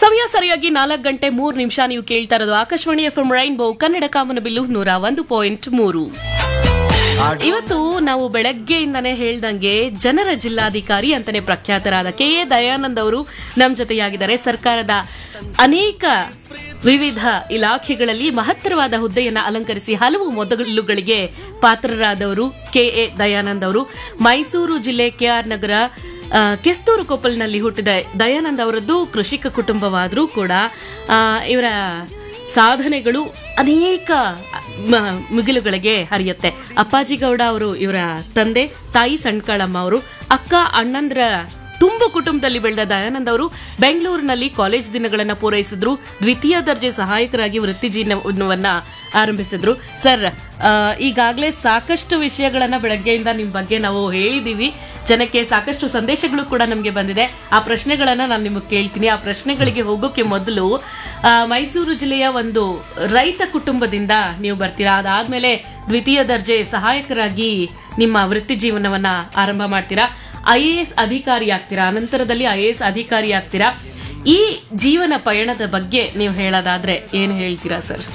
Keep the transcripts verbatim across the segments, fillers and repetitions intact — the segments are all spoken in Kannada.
ಸಮಯ ಸರಿಯಾಗಿ ನಾಲ್ಕು ಗಂಟೆ ಮೂರು ನಿಮಿಷ. ನೀವು ಕೇಳ್ತಾ ಇರೋದು Akashvani F M rainbow Kannada ಕಾಮನಬಿಲ್ಲು ನೂರ ಒಂದು ಪಾಯಿಂಟ್ ಮೂರು. ಇವತ್ತು ನಾವು ಬೆಳಗ್ಗೆಯಿಂದನೇ ಹೇಳ್ದಂಗೆ ಜನರ ಜಿಲ್ಲಾಧಿಕಾರಿ ಅಂತಾನೆ ಪ್ರಖ್ಯಾತರಾದ ಕೆ ಎ ದಯಾನಂದ್ ಅವರು ನಮ್ಮ ಜೊತೆಯಾಗಿದ್ದಾರೆ. ಸರ್ಕಾರದ ಅನೇಕ ವಿವಿಧ ಇಲಾಖೆಗಳಲ್ಲಿ ಮಹತ್ತರವಾದ ಹುದ್ದೆಯನ್ನು ಅಲಂಕರಿಸಿ ಹಲವು ಮೊದಲುಗಳಿಗೆ ಪಾತ್ರರಾದವರು ಕೆ ಎ ದಯಾನಂದ್ ಅವರು. ಮೈಸೂರು ಜಿಲ್ಲೆ ಕೆಆರ್ ನಗರ ಕೆಸ್ತೂರು ಕೊಪ್ಪಲ್ನಲ್ಲಿ ಹುಟ್ಟಿದ ದಯಾನಂದ್ ಅವರದ್ದು ಕೃಷಿಕ ಕುಟುಂಬವಾದರೂ ಕೂಡ ಇವರ ಸಾಧನೆಗಳು ಅನೇಕ ಮಿಗಿಲುಗಳಿಗೆ ಹರಿಯುತ್ತೆ. ಅಪ್ಪಾಜಿ ಗೌಡ ಅವರು ಇವರ ತಂದೆ, ತಾಯಿ ಸಣ್ಕಳಮ್ಮ ಅವರು, ಅಕ್ಕ ಅಣ್ಣಂದ್ರ ತುಂಬು ಕುಟುಂಬದಲ್ಲಿ ಬೆಳೆದ ದಯಾನಂದ್ ಅವರು ಬೆಂಗಳೂರಿನಲ್ಲಿ ಕಾಲೇಜ್ ದಿನಗಳನ್ನು ಪೂರೈಸಿದ್ರು. ದ್ವಿತೀಯ ದರ್ಜೆ ಸಹಾಯಕರಾಗಿ ವೃತ್ತಿ ಜೀವನವನ್ನ ಆರಂಭಿಸಿದ್ರು. ಸರ್, ಈಗಾಗಲೇ ಸಾಕಷ್ಟು ವಿಷಯಗಳನ್ನ ಬೆಳಗ್ಗೆಯಿಂದ ನಿಮ್ ಬಗ್ಗೆ ನಾವು ಹೇಳಿದೀವಿ. ಜನಕ್ಕೆ ಸಾಕಷ್ಟು ಸಂದೇಶಗಳು ಕೂಡ ನಮಗೆ ಬಂದಿದೆ. ಆ ಪ್ರಶ್ನೆಗಳನ್ನ ನಾನು ನಿಮಗೆ ಕೇಳ್ತೀನಿ. ಆ ಪ್ರಶ್ನೆಗಳಿಗೆ ಹೋಗೋಕೆ ಮೊದಲು, ಮೈಸೂರು ಜಿಲ್ಲೆಯ ಒಂದು ರೈತ ಕುಟುಂಬದಿಂದ ನೀವು ಬರ್ತೀರಾ, ಅದಾದ್ಮೇಲೆ ದ್ವಿತೀಯ ದರ್ಜೆ ಸಹಾಯಕರಾಗಿ ನಿಮ್ಮ ವೃತ್ತಿ ಜೀವನವನ್ನ ಆರಂಭ ಮಾಡ್ತೀರಾ, ಐ ಎ ಎಸ್ ಅಧಿಕಾರಿ ಆಗ್ತೀರಾ, ಅನಂತರದಲ್ಲಿ ಐ ಎ ಎಸ್ ಅಧಿಕಾರಿ ಆಗ್ತೀರಾ. ಈ ಜೀವನ ಪಯಣದ ಬಗ್ಗೆ ನೀವು ಹೇಳೋದಾದ್ರೆ ಏನು ಹೇಳ್ತೀರಾ ಸರ್?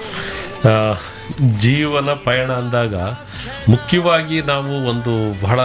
ಜೀವನ ಪಯಣ ಅಂದಾಗ ಮುಖ್ಯವಾಗಿ ನಾವು ಒಂದು ಬಹಳ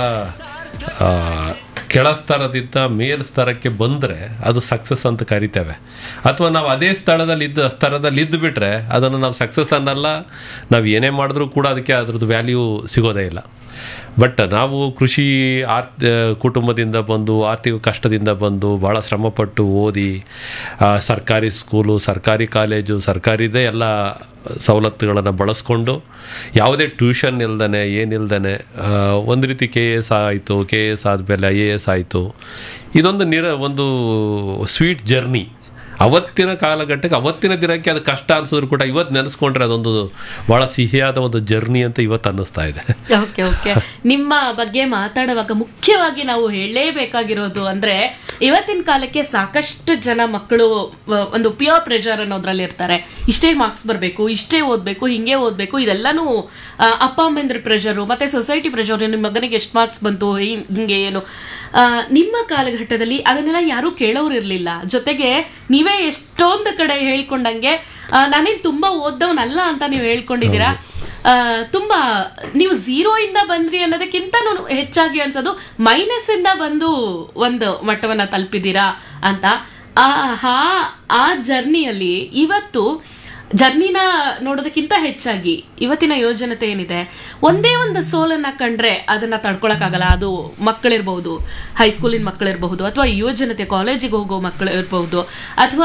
ಕೆಳ ಸ್ತರದಿಂದ ಮೇಲ್ ಸ್ತರಕ್ಕೆ ಬಂದರೆ ಅದು ಸಕ್ಸಸ್ ಅಂತ ಕರಿತೇವೆ. ಅಥವಾ ನಾವು ಅದೇ ಸ್ಥಳದಲ್ಲಿ ಇದ್ದು ಸ್ತರದಲ್ಲಿ ಇದ್ದು ಬಿಟ್ರೆ ಅದನ್ನು ನಾವು ಸಕ್ಸಸ್ ಅನ್ನಲ್ಲ. ನಾವು ಏನೇ ಮಾಡಿದ್ರೂ ಕೂಡ ಅದಕ್ಕೆ ಅದ್ರದ್ದು ವ್ಯಾಲ್ಯೂ ಸಿಗೋದೇ ಇಲ್ಲ. ಬಟ್ ನಾವು ಕೃಷಿ ಆರ್ ಕುಟುಂಬದಿಂದ ಬಂದು ಆರ್ಥಿಕ ಕಷ್ಟದಿಂದ ಬಂದು ಭಾಳ ಶ್ರಮಪಟ್ಟು ಓದಿ ಸರ್ಕಾರಿ ಸ್ಕೂಲು, ಸರ್ಕಾರಿ ಕಾಲೇಜು, ಸರ್ಕಾರಿದೇ ಎಲ್ಲ ಸವಲತ್ತುಗಳನ್ನು ಬಳಸ್ಕೊಂಡು ಯಾವುದೇ ಟ್ಯೂಷನ್ ಇಲ್ದೇ ಏನಿಲ್ದೇ ಒಂದು ರೀತಿ ಕೆ ಎ ಎಸ್ ಆಯಿತು. ಕೆ ಎ ಎಸ್ ಆದಮೇಲೆ ಐ ಎ ಎಸ್ ಆಯಿತು. ಇದೊಂದು ನಿರ ಒಂದು ಸ್ವೀಟ್ ಜರ್ನಿ. ಅವತ್ತಿನ ಕಾಲಘಟ್ಟಕ್ಕೆ ಅವತ್ತಿನ ದಿನಕ್ಕೆ ಅದು ಕಷ್ಟ ಅನ್ಸಿದ್ರು ಕೂಡ ಇವತ್ತು ನೆನೆಸ್ಕೊಂಡ್ರೆ ಅದೊಂದು ಬಹಳ ಸಿಹಿಯಾದ ಒಂದು ಜರ್ನಿ ಅಂತ ಇವತ್ತು ಅನ್ನಿಸ್ತಾ ಇದೆ. ಓಕೆ ಓಕೆ ನಿಮ್ಮ ಬಗ್ಗೆ ಮಾತಾಡುವಾಗ ಮುಖ್ಯವಾಗಿ ನಾವು ಹೇಳಲೇಬೇಕಾಗಿರೋದು ಅಂದ್ರೆ, ಇವತ್ತಿನ ಕಾಲಕ್ಕೆ ಸಾಕಷ್ಟು ಜನ ಮಕ್ಕಳು ಒಂದು ಪ್ಯೂರ್ ಪ್ರೆಷರ್ ಅನ್ನೋದ್ರಲ್ಲಿ ಇರ್ತಾರೆ. ಇಷ್ಟೇ ಮಾರ್ಕ್ಸ್ ಬರಬೇಕು, ಇಷ್ಟೇ ಓದಬೇಕು, ಹಿಂಗೆ ಓದಬೇಕು, ಇದೆಲ್ಲಾನು ಅಪ್ಪ ಅಮ್ಮಂದ್ರ ಪ್ರೆಷರು ಮತ್ತೆ ಸೊಸೈಟಿ ಪ್ರೆಷರ್. ನಿಮ್ಮ ಮಗನಿಗೆ ಎಷ್ಟು ಮಾರ್ಕ್ಸ್ ಬಂತು, ಹಿಂಗೆ ಏನು. ನಿಮ್ಮ ಕಾಲಘಟ್ಟದಲ್ಲಿ ಅದನ್ನೆಲ್ಲ ಯಾರೂ ಕೇಳೋರು ಇರಲಿಲ್ಲ. ಜೊತೆಗೆ ನೀವೇ ಎಷ್ಟೊಂದು ಕಡೆ ಹೇಳ್ಕೊಂಡಂಗೆ ನಾನೇನು ತುಂಬಾ ಓದ್ದವನಲ್ಲ ಅಂತ ನೀವು ಹೇಳ್ಕೊಂಡಿದ್ದೀರಾ. ತುಂಬಾ ನೀವು ಝೀರೋ ಇಂದ ಬಂದ್ರಿ ಅನ್ನೋದಕ್ಕಿಂತ ಹೆಚ್ಚಾಗಿ ಅನ್ಸೋದು ಮೈನಸ್ ಇಂದ ಬಂದು ಒಂದು ಮಟ್ಟವನ್ನ ತಲುಪಿದ್ದೀರಾ ಅಂತ. ಆ ಆ ಜರ್ನಿಯಲ್ಲಿ ಇವತ್ತು ಜರ್ನಿನ ನೋಡೋದಕ್ಕಿಂತ ಹೆಚ್ಚಾಗಿ ಇವತ್ತಿನ ಯೋಜನತೆ ಏನಿದೆ, ಒಂದೇ ಒಂದು ಸೋಲನ್ನ ಕಂಡ್ರೆ ಅದನ್ನ ತಡ್ಕೊಳಕ್ಕಾಗಲ್ಲ. ಅದು ಮಕ್ಕಳಿರ್ಬಹುದು, ಹೈಸ್ಕೂಲಿನ ಮಕ್ಕಳಿರಬಹುದು, ಅಥವಾ ಯೋಜನತೆ ಕಾಲೇಜಿಗೆ ಹೋಗೋ ಮಕ್ಕಳು ಇರಬಹುದು, ಅಥವಾ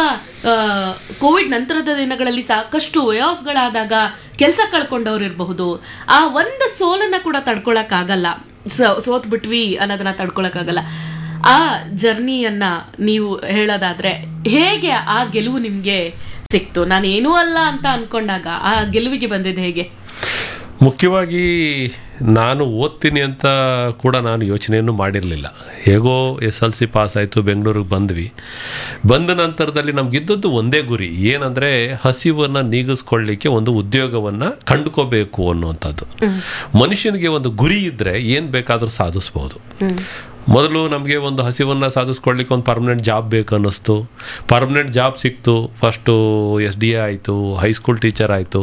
ಕೋವಿಡ್ ನಂತರದ ದಿನಗಳಲ್ಲಿ ಸಾಕಷ್ಟು ವೇ ಆಫ್ಗಳಾದಾಗ ಕೆಲಸ ಕಳ್ಕೊಂಡವ್ರು ಇರಬಹುದು. ಆ ಒಂದು ಸೋಲನ್ನ ಕೂಡ ತಡ್ಕೊಳಕ್ಕಾಗಲ್ಲ. ಸೋತ್ ಬಿಟ್ವಿ ಅನ್ನೋದನ್ನ ತಡ್ಕೊಳಕ್ಕಾಗಲ್ಲ. ಆ ಜರ್ನಿಯನ್ನ ನೀವು ಹೇಳೋದಾದ್ರೆ ಹೇಗೆ ಆ ಗೆಲುವು ನಿಮ್ಗೆ ಸಿಕ್ತು? ನಾನು ಏನೂ ಅಲ್ಲ ಅಂತ ಅನ್ಕೊಂಡಾಗ ಆ ಗೆಲುವಿಗೆ ಬಂದಿದ್ದು ಹೇಗೆ? ಮುಖ್ಯವಾಗಿ ನಾನು ಓದ್ತೀನಿ ಅಂತ ಕೂಡ ನಾನು ಯೋಚನೆಯನ್ನು ಮಾಡಿರಲಿಲ್ಲ. ಹೇಗೋ ಎಸ್ ಎಲ್ ಸಿ ಪಾಸ್ ಆಯಿತು, ಬೆಂಗಳೂರಿಗೆ ಬಂದ್ವಿ. ಬಂದ ನಂತರದಲ್ಲಿ ನಮಗಿದ್ದದ್ದು ಒಂದೇ ಗುರಿ, ಏನಂದರೆ ಹಸಿವನ್ನು ನೀಗಿಸ್ಕೊಳ್ಳಿಕ್ಕೆ ಒಂದು ಉದ್ಯೋಗವನ್ನು ಕಂಡುಕೋಬೇಕು ಅನ್ನುವಂಥದ್ದು. ಮನುಷ್ಯನಿಗೆ ಒಂದು ಗುರಿ ಇದ್ದರೆ ಏನು ಬೇಕಾದರೂ ಸಾಧಿಸ್ಬೋದು. ಮೊದಲು ನಮಗೆ ಒಂದು ಹಸಿವನ್ನು ಸಾಧಿಸ್ಕೊಳ್ಳಿಕ್ಕೆ ಒಂದು ಪರ್ಮನೆಂಟ್ ಜಾಬ್ ಬೇಕು ಅನ್ನಿಸ್ತು. ಪರ್ಮನೆಂಟ್ ಜಾಬ್ ಸಿಕ್ತು. ಫಸ್ಟು ಎಸ್ ಡಿ ಎ ಆಯಿತು, ಹೈಸ್ಕೂಲ್ ಟೀಚರ್ ಆಯಿತು.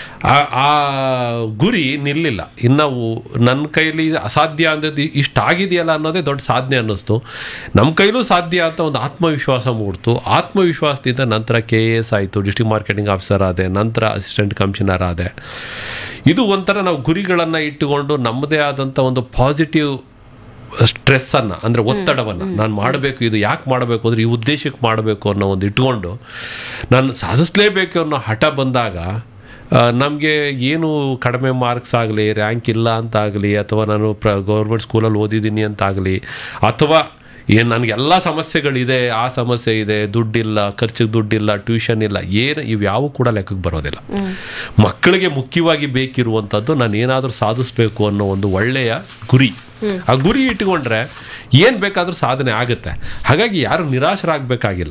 ಆ ಗುರಿ ನಿಲ್ಲಿಲ್ಲ. ಇನ್ನು ನನ್ನ ಕೈಲಿ ಅಸಾಧ್ಯ ಅಂದದ್ದು ಇಷ್ಟಾಗಿದೆಯಲ್ಲ ಅನ್ನೋದೇ ದೊಡ್ಡ ಸಾಧನೆ ಅನ್ನಿಸ್ತು. ನಮ್ಮ ಕೈಲೂ ಸಾಧ್ಯ ಅಂತ ಒಂದು ಆತ್ಮವಿಶ್ವಾಸ ಮೂಡ್ತು. ಆತ್ಮವಿಶ್ವಾಸದಿಂದ ನಂತರ ಕೆ ಎ ಎಸ್ ಆಯಿತು, ಡಿಸ್ಟ್ರಿಕ್ಟ್ ಮಾರ್ಕೆಟಿಂಗ್ ಆಫೀಸರ್ ಆದೆ, ನಂತರ ಅಸಿಸ್ಟೆಂಟ್ ಕಮಿಷನರ್ ಆದೆ. ಇದು ಒಂಥರ ನಾವು ಗುರಿಗಳನ್ನು ಇಟ್ಟುಕೊಂಡು ನಮ್ಮದೇ ಆದಂಥ ಒಂದು ಪಾಸಿಟಿವ್ ಸ್ಟ್ರೆಸ್ಸನ್ನು, ಅಂದರೆ ಒತ್ತಡವನ್ನು, ನಾನು ಮಾಡಬೇಕು, ಇದು ಯಾಕೆ ಮಾಡಬೇಕು ಅಂದರೆ ಈ ಉದ್ದೇಶಕ್ಕೆ ಮಾಡಬೇಕು ಅನ್ನೋ ಒಂದು ಇಟ್ಕೊಂಡು ನಾನು ಸಾಧಿಸಲೇಬೇಕು ಅನ್ನೋ ಹಠ ಬಂದಾಗ ನಮಗೆ ಏನು ಕಡಿಮೆ ಮಾರ್ಕ್ಸ್ ಆಗಲಿ, ರ್ಯಾಂಕ್ ಇಲ್ಲ ಅಂತಾಗಲಿ, ಅಥವಾ ನಾನು ಪ್ರ ಗೌರ್ಮೆಂಟ್ ಸ್ಕೂಲಲ್ಲಿ ಓದಿದ್ದೀನಿ ಅಂತಾಗಲಿ, ಅಥವಾ ಏನು ನನಗೆಲ್ಲ ಸಮಸ್ಯೆಗಳಿದೆ, ಆ ಸಮಸ್ಯೆ ಇದೆ, ದುಡ್ಡಿಲ್ಲ, ಖರ್ಚಿಗೆ ದುಡ್ಡಿಲ್ಲ, ಟ್ಯೂಷನ್ ಇಲ್ಲ, ಏನು ಇವ್ಯಾವು ಕೂಡ ಲೆಕ್ಕಕ್ಕೆ ಬರೋದಿಲ್ಲ. ಮಕ್ಕಳಿಗೆ ಮುಖ್ಯವಾಗಿ ಬೇಕಿರುವಂಥದ್ದು ನಾನು ಏನಾದರೂ ಸಾಧಿಸಬೇಕು ಅನ್ನೋ ಒಂದು ಒಳ್ಳೆಯ ಗುರಿ. ಆ ಗುರಿ ಇಟ್ಕೊಂಡ್ರೆ ಏನು ಬೇಕಾದರೂ ಸಾಧನೆ ಆಗುತ್ತೆ. ಹಾಗಾಗಿ ಯಾರು ನಿರಾಶರಾಗಬೇಕಾಗಿಲ್ಲ.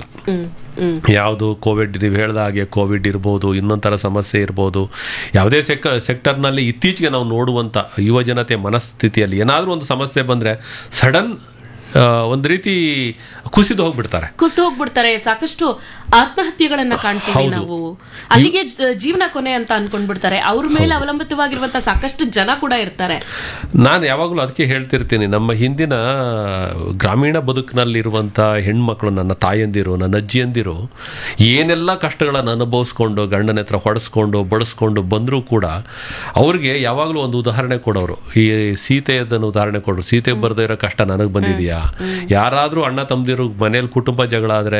ಯಾವುದು ಕೋವಿಡ್, ನೀವು ಹೇಳ್ದ ಹಾಗೆ ಕೋವಿಡ್ ಇರ್ಬೋದು, ಇನ್ನೊಂಥರ ಸಮಸ್ಯೆ ಇರ್ಬೋದು, ಯಾವುದೇ ಸೆಕ್ ಸೆಕ್ಟರ್ನಲ್ಲಿ ಇತ್ತೀಚೆಗೆ ನಾವು ನೋಡುವಂಥ ಯುವಜನತೆ ಮನಸ್ಥಿತಿಯಲ್ಲಿ ಏನಾದರೂ ಒಂದು ಸಮಸ್ಯೆ ಬಂದರೆ ಸಡನ್ ಒಂದು ರೀತಿ ಕುಸಿದು ಹೋಗ್ಬಿಡ್ತಾರೆ. ಕುಸ್ತು ಹೋಗ್ಬಿಡ್ತಾರೆ. ಸಾಕಷ್ಟು ಆತ್ಮಹತ್ಯೆಗಳನ್ನ ಕಾಣ್ತೀವಿ ನಾವು. ಅಲ್ಲಿಗೆ ಜ- ಜೀವನ ಕೊನೆ ಅಂತ ಅನ್ಕೊಂಡ್ಬಿಡ್ತಾರೆ. ಅವ್ರ ಮೇಲೆ ಅವಲಂಬಿತವಾಗಿರುವಂತ ಸಾಕಷ್ಟು ಜನ ಕೂಡ ಇರ್ತಾರೆ. ನಾನು ಯಾವಾಗಲೂ ಅದಕ್ಕೆ ಹೇಳ್ತಿರ್ತೀನಿ, ನಮ್ಮ ಹಿಂದಿನ ಗ್ರಾಮೀಣ ಬದುಕಿನಲ್ಲಿರುವಂಥ ಹೆಣ್ಮಕ್ಳು, ನನ್ನ ತಾಯಂದಿರು, ನನ್ನ ಅಜ್ಜಿಯಂದಿರು ಏನೆಲ್ಲ ಕಷ್ಟಗಳನ್ನು ಅನುಭವಿಸ್ಕೊಂಡು ಗಂಡನ ಹತ್ರ ಹೊಡೆಸ್ಕೊಂಡು ಬಡಿಸ್ಕೊಂಡು ಬಂದರೂ ಕೂಡ ಅವ್ರಿಗೆ ಯಾವಾಗಲೂ ಒಂದು ಉದಾಹರಣೆ ಕೊಡೋರು. ಈ ಸೀತೆಯದನ್ನು ಉದಾಹರಣೆ ಕೊಡೋರು. ಸೀತೆ ಬರದೇ ಇರೋ ಕಷ್ಟ ನನಗೆ ಬಂದಿದೆಯಾ? ಯಾರಾದರೂ ಅಣ್ಣ ತಮ್ಮದಿರು ಮನೇಲಿ ಕುಟುಂಬ ಜಗಳ ಆದರೆ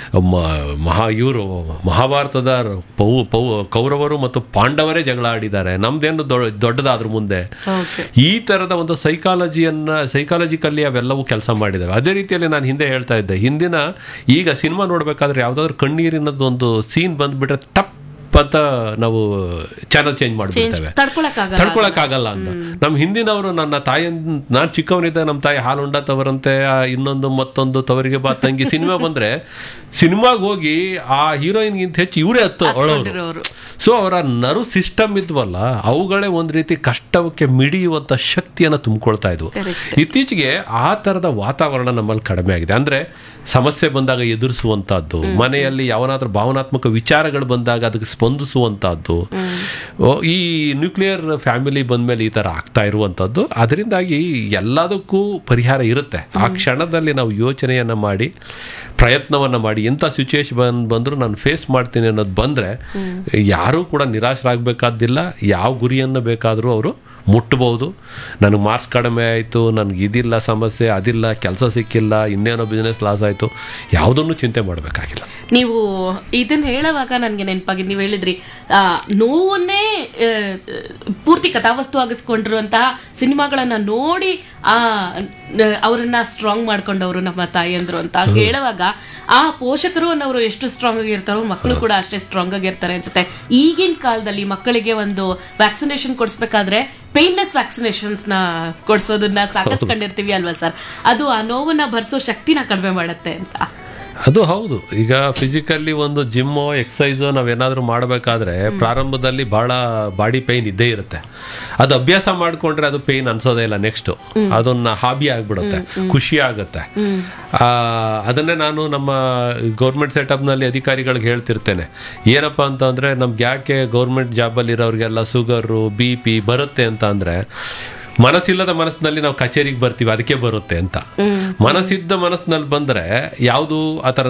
ಮಹಾ ಇವರು ಮಹಾಭಾರತದ ಪೌ ಪೌ ಕೌರವರು ಮತ್ತು ಪಾಂಡವರೇ ಜಗಳ ಆಡಿದ್ದಾರೆ, ನಮ್ದೇನು ದೊಡ್ಡದಾದ್ರ ಮುಂದೆ. ಈ ಥರದ ಒಂದು ಸೈಕಾಲಜಿಯನ್ನು ಸೈಕಾಲಜಿಕಲ್ಲಿ ಅವೆಲ್ಲವೂ ಕೆಲಸ ಮಾಡಿದ್ದಾವೆ. ಅದೇ ರೀತಿಯಲ್ಲಿ ನಾನು ಹಿಂದೆ ಹೇಳ್ತಾ ಇದ್ದೆ, ಹಿಂದಿನ ಈಗ ಸಿನಿಮಾ ನೋಡಬೇಕಾದ್ರೆ ಯಾವುದಾದ್ರೂ ಕಣ್ಣೀರಿನದೊಂದು ಸೀನ್ ಬಂದುಬಿಟ್ರೆ ಟಪ್ ಅಂತ ನಾವು ಚಾನಲ್ ಚೇಂಜ್ ಮಾಡಿಬಿಡ್ತೇವೆ, ತಡ್ಕೊಳಕ್ಕಾಗಲ್ಲ ಅಂತ. ನಮ್ಮ ಹಿಂದಿನವರು, ನನ್ನ ತಾಯಿ, ನಾನು ಚಿಕ್ಕವನಿದ್ದ ನಮ್ಮ ತಾಯಿ ಹಾಲು ಉಂಡ ತವರಂತೆ, ಇನ್ನೊಂದು ಮತ್ತೊಂದು ತವರಿಗೆ ಬಾ ತಂಗಿ ಸಿನಿಮಾ ಬಂದರೆ ಸಿನಿಮಾಗೆ ಹೋಗಿ ಆ ಹೀರೋಯಿನ್ಗಿಂತ ಹೆಚ್ಚು ಇವರೇ ಹತ್ತು ಅಳೋರು. ಸೊ ಅವರ ನರ್ವ್ ಸಿಸ್ಟಮ್ ಇದ್ವಲ್ಲ, ಅವುಗಳೇ ಒಂದು ರೀತಿ ಕಷ್ಟಕ್ಕೆ ಮಿಡಿಯುವಂಥ ಶಕ್ತಿಯನ್ನು ತುಂಬಿಕೊಳ್ತಾ ಇದ್ವು. ಇತ್ತೀಚೆಗೆ ಆ ಥರದ ವಾತಾವರಣ ನಮ್ಮಲ್ಲಿ ಕಡಿಮೆ ಆಗಿದೆ. ಅಂದರೆ ಸಮಸ್ಯೆ ಬಂದಾಗ ಎದುರಿಸುವಂಥದ್ದು, ಮನೆಯಲ್ಲಿ ಯಾವನಾದ್ರೂ ಭಾವನಾತ್ಮಕ ವಿಚಾರಗಳು ಬಂದಾಗ ಅದಕ್ಕೆ ಸ್ಪಂದಿಸುವಂಥದ್ದು, ಈ ನ್ಯೂಕ್ಲಿಯರ್ ಫ್ಯಾಮಿಲಿ ಬಂದಮೇಲೆ ಈ ಥರ ಆಗ್ತಾ ಇರುವಂಥದ್ದು. ಅದರಿಂದಾಗಿ ಎಲ್ಲದಕ್ಕೂ ಪರಿಹಾರ ಇರುತ್ತೆ. ಆ ಕ್ಷಣದಲ್ಲಿ ನಾವು ಯೋಚನೆಯನ್ನು ಮಾಡಿ ಪ್ರಯತ್ನವನ್ನು ಮಾಡಿ ಎಂಥ ಸಿಚುವೇಶನ್ ಬಂದು ಬಂದರೂ ನಾನು ಫೇಸ್ ಮಾಡ್ತೀನಿ ಅನ್ನೋದು ಬಂದರೆ ಯಾರೂ ಕೂಡ ನಿರಾಶರಾಗಬೇಕಾದಿಲ್ಲ. ಯಾವ ಗುರಿಯನ್ನು ಬೇಕಾದರೂ ಅವರು ಮುಟ್ಟಬಹುದು. ನನಗೆ ಮಾರ್ಕ್ಸ್ ಕಡಿಮೆ ಆಯಿತು, ನನಗೆ ಇದಿಲ್ಲ ಸಮಸ್ಯೆ, ಅದಿಲ್ಲ, ಕೆಲಸ ಸಿಕ್ಕಿಲ್ಲ, ಇನ್ನೇನೋ ಬಿಸ್ನೆಸ್ ಲಾಸ್ ಆಯಿತು, ಯಾವುದನ್ನು ಚಿಂತೆ ಮಾಡಬೇಕಾಗಿಲ್ಲ. ನೀವು ಇದನ್ನ ಹೇಳುವಾಗ ನನಗೆ ನೆನಪಾಗಿ ನೀವು ಹೇಳಿದ್ರಿ, ನೋವನ್ನೇ ಪೂರ್ತಿ ಕಥಾವಸ್ತು ಆಗಿಸ್ಕೊಂಡಿರುವಂತಹ ಸಿನಿಮಾಗಳನ್ನ ನೋಡಿ ಆ ಅವರನ್ನ ಸ್ಟ್ರಾಂಗ್ ಮಾಡ್ಕೊಂಡವರು ನಮ್ಮ ತಾಯಿಯಂದ್ರು ಅಂತ ಹೇಳುವಾಗ, ಆ ಪೋಷಕರು ಅನ್ನೋರು ಎಷ್ಟು ಸ್ಟ್ರಾಂಗ್ ಆಗಿರ್ತಾರೋ ಮಕ್ಕಳು ಕೂಡ ಅಷ್ಟೇ ಸ್ಟ್ರಾಂಗ್ ಆಗಿರ್ತಾರೆ ಅನ್ಸುತ್ತೆ. ಈಗಿನ ಕಾಲದಲ್ಲಿ ಮಕ್ಕಳಿಗೆ ಒಂದು ವ್ಯಾಕ್ಸಿನೇಷನ್ ಕೊಡಿಸ್ಬೇಕಾದ್ರೆ ಪೇನ್ಲೆಸ್ ವ್ಯಾಕ್ಸಿನೇಷನ್ಸ್ ನ ಕೊಡಿಸೋದನ್ನ ಸಾಕಷ್ಟು ಕಂಡಿರ್ತೀವಿ ಅಲ್ವಾ ಸರ್? ಅದು ಆ ನೋವನ್ನ ಭರಿಸೋ ಶಕ್ತಿನ ಕಡಿಮೆ ಮಾಡುತ್ತೆ ಅಂತ. ಅದು ಹೌದು. ಈಗ ಫಿಸಿಕಲ್ಲಿ ಒಂದು ಜಿಮ್ಮೋ ಎಕ್ಸಸೈಸೋ ನಾವೇನಾದರೂ ಮಾಡಬೇಕಾದ್ರೆ ಪ್ರಾರಂಭದಲ್ಲಿ ಭಾಳ ಬಾಡಿ ಪೇಯ್ನ್ ಇದ್ದೇ ಇರುತ್ತೆ. ಅದು ಅಭ್ಯಾಸ ಮಾಡಿಕೊಂಡ್ರೆ ಅದು ಪೇಯ್ನ್ ಅನ್ಸೋದೇ ಇಲ್ಲ. ನೆಕ್ಸ್ಟ್ ಅದನ್ನ ಹಾಬಿ ಆಗಿಬಿಡುತ್ತೆ, ಖುಷಿ ಆಗುತ್ತೆ. ಅದನ್ನೇ ನಾನು ನಮ್ಮ ಗೌರ್ಮೆಂಟ್ ಸೆಟಪ್ನಲ್ಲಿ ಅಧಿಕಾರಿಗಳಿಗೆ ಹೇಳ್ತಿರ್ತೇನೆ, ಏನಪ್ಪ ಅಂತಂದರೆ ನಮ್ಗೆ ಯಾಕೆ ಗೌರ್ಮೆಂಟ್ ಜಾಬಲ್ಲಿ ಇರೋರಿಗೆಲ್ಲ ಶುಗರು ಬಿ ಪಿ ಬರುತ್ತೆ ಅಂತ ಅಂದರೆ, ಮನಸ್ಸಿಲ್ಲದ ಮನಸ್ಸಿನಲ್ಲಿ ನಾವು ಕಚೇರಿಗೆ ಬರ್ತೀವಿ ಅದಕ್ಕೆ ಬರುತ್ತೆ ಅಂತ. ಮನಸ್ಸಿದ್ದ ಮನಸ್ಸಿನಲ್ಲಿ ಬಂದರೆ ಯಾವುದು ಆ ಥರ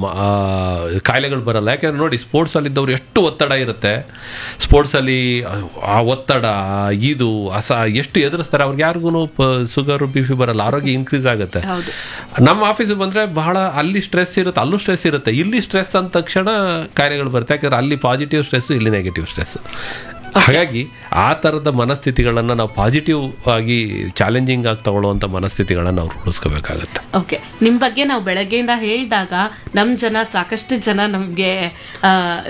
ಕಾಯಿಲೆಗಳು ಬರಲ್ಲ. ಯಾಕೆಂದ್ರೆ ನೋಡಿ, ಸ್ಪೋರ್ಟ್ಸಲ್ಲಿ ಇದ್ದವ್ರು ಎಷ್ಟು ಒತ್ತಡ ಇರುತ್ತೆ, ಸ್ಪೋರ್ಟ್ಸಲ್ಲಿ ಆ ಒತ್ತಡ ಇದು ಅಸ ಎಷ್ಟು ಎದುರಿಸ್ತಾರೆ, ಅವ್ರಿಗೆ ಯಾರಿಗೂ ಶುಗರು ಬಿ ಪಿ ಬರಲ್ಲ, ಆರೋಗ್ಯ ಇನ್ಕ್ರೀಸ್ ಆಗುತ್ತೆ. ನಮ್ಮ ಆಫೀಸಿಗೆ ಬಂದರೆ ಬಹಳ ಅಲ್ಲಿ ಸ್ಟ್ರೆಸ್ ಇರುತ್ತೆ, ಅಲ್ಲೂ ಸ್ಟ್ರೆಸ್ ಇರುತ್ತೆ. ಇಲ್ಲಿ ಸ್ಟ್ರೆಸ್ ಅಂದ ತಕ್ಷಣ ಕಾಯಿಲೆಗಳು ಬರುತ್ತೆ. ಯಾಕಂದ್ರೆ ಅಲ್ಲಿ ಪಾಸಿಟಿವ್ ಸ್ಟ್ರೆಸ್ಸು, ಇಲ್ಲಿ ನೆಗೆಟಿವ್ ಸ್ಟ್ರೆಸ್. ಹಾಗಾಗಿ ಆ ಥರದ ಮನಸ್ಥಿತಿಗಳನ್ನು ನಾವು ಪಾಸಿಟಿವ್ ಆಗಿ ಚಾಲೆಂಜಿಂಗ್ ಆಗಿ ತಗೊಳ್ಳುವಂಥ ಮನಸ್ಥಿತಿಗಳನ್ನು ನಾವು ರೂಢಿಸ್ಕೋಬೇಕಾಗತ್ತೆ. ಓಕೆ, ನಿಮ್ಮ ಬಗ್ಗೆ ನಾವು ಬೆಳಗ್ಗೆಯಿಂದ ಹೇಳಿದಾಗ ನಮ್ಮ ಜನ ಸಾಕಷ್ಟು ಜನ ನಮಗೆ